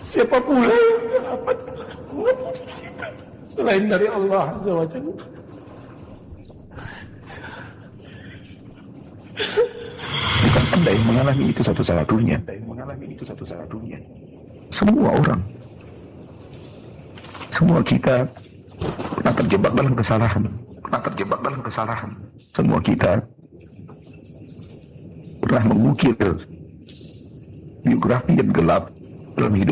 Siapa pula yang dapat selain dari Allah Azza wa Jalla? Bukan Anda yang mengalami itu satu-satunya. Semua orang, semua kita pernah terjebak dalam kesalahan. Semua kita pernah mengukir biografi yang gelap dalam hidup